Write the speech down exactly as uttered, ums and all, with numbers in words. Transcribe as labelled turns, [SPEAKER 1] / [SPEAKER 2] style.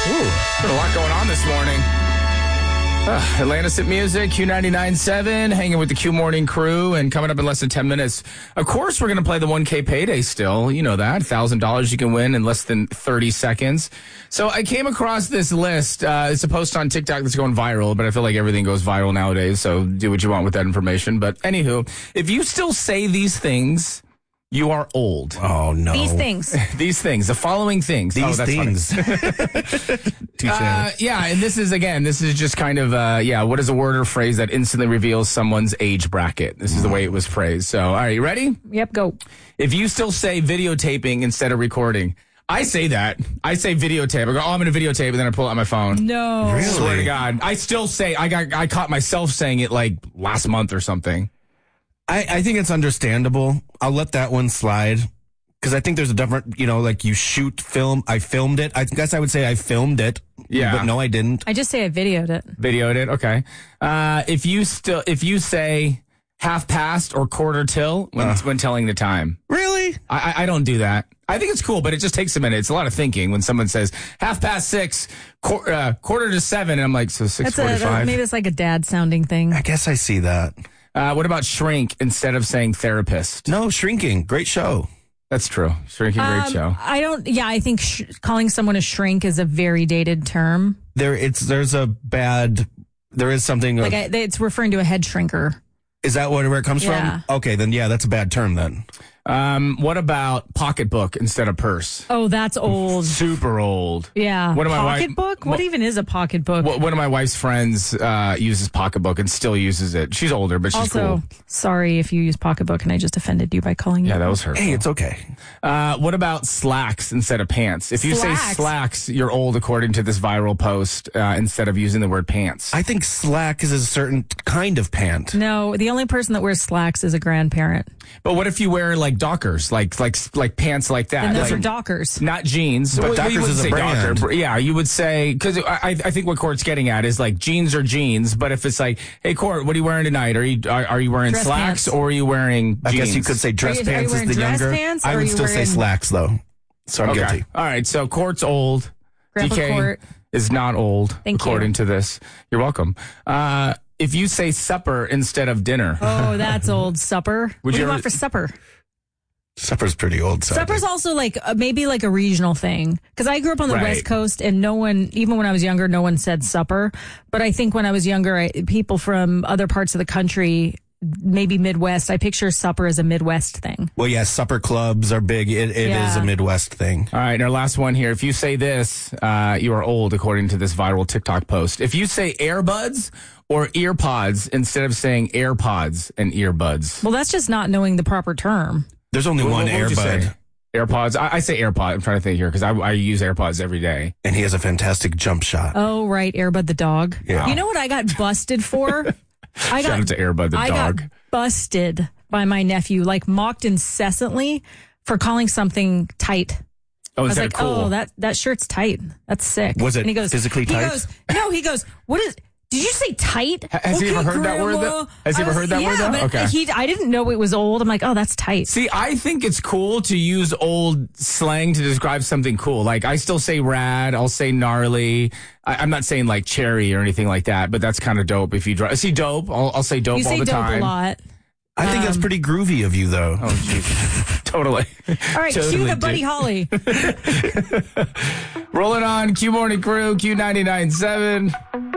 [SPEAKER 1] Ooh, got a lot going on this morning. Uh, Atlanta Sit Music, Q ninety-nine point seven, hanging with the Q Morning crew, and coming up in less than ten minutes. Of course, we're going to play the one K payday still. You know that. one thousand dollars you can win in less than thirty seconds. So I came across this list. Uh, it's a post on TikTok that's going viral, but I feel like everything goes viral nowadays, so do what you want with that information. But anywho, if you still say these things, you are old.
[SPEAKER 2] Oh, no.
[SPEAKER 3] These things.
[SPEAKER 1] These things. The following things.
[SPEAKER 2] These
[SPEAKER 1] oh,
[SPEAKER 2] things.
[SPEAKER 1] uh, yeah, and this is, again, this is just kind of, uh, yeah, what is a word or phrase that instantly reveals someone's age bracket? This is the way it was phrased. So, all right, you ready?
[SPEAKER 3] Yep, go.
[SPEAKER 1] If you still say videotaping instead of recording, I say that. I say videotape. I go, oh, I'm going to videotape, and then I pull out my phone.
[SPEAKER 3] No.
[SPEAKER 2] Really?
[SPEAKER 1] Swear to God. I still say, I got, I caught myself saying it like last month or something.
[SPEAKER 2] I, I think it's understandable. I'll let that one slide because I think there's a different, you know, like you shoot film. I filmed it. I guess I would say I filmed it.
[SPEAKER 1] Yeah.
[SPEAKER 2] But no, I didn't.
[SPEAKER 3] I just say I videoed it.
[SPEAKER 1] Videoed it. Okay. Uh, if you still, if you say half past or quarter till when,
[SPEAKER 2] Uh.
[SPEAKER 1] when telling the time.
[SPEAKER 2] Really?
[SPEAKER 1] I, I I don't do that. I think it's cool, but it just takes a minute. It's a lot of thinking when someone says half past six, qu- uh, quarter to seven, and I'm like, so six
[SPEAKER 3] That's a,
[SPEAKER 1] forty-five.
[SPEAKER 3] maybe it's like a dad sounding thing.
[SPEAKER 2] I guess I see that.
[SPEAKER 1] Uh, what about shrink instead of saying therapist?
[SPEAKER 2] No, Shrinking. Great show.
[SPEAKER 1] That's true. Shrinking, great
[SPEAKER 3] Um,
[SPEAKER 1] show.
[SPEAKER 3] I don't, yeah, I think sh- calling someone a shrink is a very dated term.
[SPEAKER 2] There, it's there's a bad. There is something.
[SPEAKER 3] Like,
[SPEAKER 2] of,
[SPEAKER 3] I, it's referring to a head shrinker.
[SPEAKER 2] is that what, where it comes
[SPEAKER 3] Yeah.
[SPEAKER 2] from? Okay, then yeah, that's a bad term then.
[SPEAKER 1] Um, what about pocketbook instead of purse?
[SPEAKER 3] Oh, that's old.
[SPEAKER 1] Super old.
[SPEAKER 3] Yeah.
[SPEAKER 1] One of my wife-
[SPEAKER 3] Pocketbook? What
[SPEAKER 1] mo-
[SPEAKER 3] even is a pocketbook?
[SPEAKER 1] One of my wife's friends uh, uses pocketbook and still uses it. She's older, but she's
[SPEAKER 3] Also,
[SPEAKER 1] cool.
[SPEAKER 3] sorry if you use pocketbook and I just offended you by calling you.
[SPEAKER 1] Yeah, that was hurtful.
[SPEAKER 2] Hey, it's okay.
[SPEAKER 1] Uh, what about slacks instead of pants? If you say
[SPEAKER 3] Slacks.
[SPEAKER 1] slacks, you're old according to this viral post uh, instead of using the word pants.
[SPEAKER 2] I think slack is a certain kind of pant.
[SPEAKER 3] No, the only person that wears slacks is a grandparent.
[SPEAKER 1] But what if you wear like Dockers, like like like pants like that?
[SPEAKER 3] And those
[SPEAKER 1] like,
[SPEAKER 3] are Dockers.
[SPEAKER 1] Not jeans.
[SPEAKER 2] But
[SPEAKER 1] Well, you
[SPEAKER 2] Dockers
[SPEAKER 1] wouldn't
[SPEAKER 2] is a
[SPEAKER 1] say
[SPEAKER 2] brand.
[SPEAKER 1] Docker. Yeah, you would say, because I, I think what Court's getting at is like jeans are jeans, but if it's like, hey, Court, what are you wearing tonight? Are you are, are you wearing
[SPEAKER 3] Dress
[SPEAKER 1] slacks
[SPEAKER 3] pants.
[SPEAKER 1] or are you wearing
[SPEAKER 2] I
[SPEAKER 1] jeans?
[SPEAKER 2] guess you could say dress
[SPEAKER 3] Are you- are you
[SPEAKER 2] pants is
[SPEAKER 3] wearing
[SPEAKER 2] the
[SPEAKER 3] dress
[SPEAKER 2] younger.
[SPEAKER 3] pants, or
[SPEAKER 2] I
[SPEAKER 3] are
[SPEAKER 2] would
[SPEAKER 3] you
[SPEAKER 2] still say
[SPEAKER 3] wearing-
[SPEAKER 2] slacks though. So I'm
[SPEAKER 1] Okay.
[SPEAKER 2] guilty.
[SPEAKER 1] All right, so Court's old.
[SPEAKER 3] Grandpa
[SPEAKER 1] D K
[SPEAKER 3] Court.
[SPEAKER 1] is not old,
[SPEAKER 3] Thank you.
[SPEAKER 1] according to this. You're welcome. Uh, if you say supper instead of dinner,
[SPEAKER 3] Oh, that's old. Supper.
[SPEAKER 1] Would
[SPEAKER 3] what do
[SPEAKER 1] you
[SPEAKER 3] you
[SPEAKER 1] ever-
[SPEAKER 3] want for supper?
[SPEAKER 2] Supper's pretty old. Sadly.
[SPEAKER 3] Supper's also like uh, maybe like a regional thing because I grew up on the
[SPEAKER 1] Right.
[SPEAKER 3] West Coast and no one, even when I was younger, no one said supper. But I think when I was younger, I, people from other parts of the country, maybe Midwest, I picture supper as a Midwest thing.
[SPEAKER 2] Well, yeah, supper clubs are big. It, it
[SPEAKER 3] Yeah.
[SPEAKER 2] is a Midwest thing.
[SPEAKER 1] all right, and our last one here. If you say this, uh, you are old, according to this viral TikTok post. If you say earbuds or earpods instead of saying AirPods and earbuds.
[SPEAKER 3] Well, that's just not knowing the proper term.
[SPEAKER 2] There's only
[SPEAKER 1] What-
[SPEAKER 2] one
[SPEAKER 1] what would you
[SPEAKER 2] Airbud,
[SPEAKER 1] say? AirPods. I, I say AirPod. I'm trying to think here because I, I use AirPods every day.
[SPEAKER 2] and he has a fantastic jump shot.
[SPEAKER 3] Oh, right. Airbud the dog.
[SPEAKER 2] Yeah.
[SPEAKER 3] You know what I got busted for? I
[SPEAKER 1] Shout out to Airbud the
[SPEAKER 3] I
[SPEAKER 1] dog.
[SPEAKER 3] got busted by my nephew, like mocked incessantly for calling something tight.
[SPEAKER 1] Oh,
[SPEAKER 3] I was
[SPEAKER 1] instead
[SPEAKER 3] like,
[SPEAKER 1] of cool.
[SPEAKER 3] oh, that, that shirt's tight. That's sick.
[SPEAKER 2] Was it
[SPEAKER 3] and he goes,
[SPEAKER 2] physically tight?
[SPEAKER 3] He goes, no, he goes, what is, did you say tight?
[SPEAKER 1] Ha- has he ever heard that word,
[SPEAKER 3] Grandma.
[SPEAKER 1] though? Has he
[SPEAKER 3] I
[SPEAKER 1] ever
[SPEAKER 3] was-
[SPEAKER 1] heard that
[SPEAKER 3] yeah,
[SPEAKER 1] word, though?
[SPEAKER 3] But
[SPEAKER 1] Okay.
[SPEAKER 3] he, I didn't know it was old. I'm like, oh, that's tight.
[SPEAKER 1] See, I think it's cool to use old slang to describe something cool. Like, I still say rad, I'll say gnarly. I, I'm not saying like cherry or anything like that, but that's kind of dope if you drive. See, dope, I'll, I'll say dope
[SPEAKER 3] You
[SPEAKER 1] all
[SPEAKER 3] say
[SPEAKER 1] the
[SPEAKER 3] dope
[SPEAKER 1] time.
[SPEAKER 3] a lot.
[SPEAKER 2] I think that's pretty groovy of you, though.
[SPEAKER 1] Oh, jeez. Totally.
[SPEAKER 3] All right,
[SPEAKER 1] Totally
[SPEAKER 3] cue the
[SPEAKER 1] do.
[SPEAKER 3] Buddy Holly.
[SPEAKER 1] Rolling on, Q Morning Crew, Q ninety-nine point seven.